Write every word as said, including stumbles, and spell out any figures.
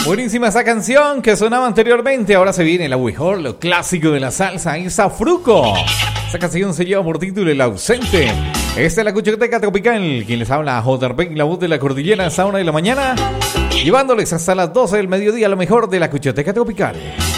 Buenísima esa canción que sonaba anteriormente. Ahora se viene la mejor, lo clásico de la salsa. Ahí está Fruco. Esa canción se lleva por título El Ausente. Esta es la Cuchoteca Tropical. Quien les habla, J R P, la voz de la cordillera, a esta hora de la mañana, llevándoles hasta las doce del mediodía lo mejor de la Cuchoteca Tropical.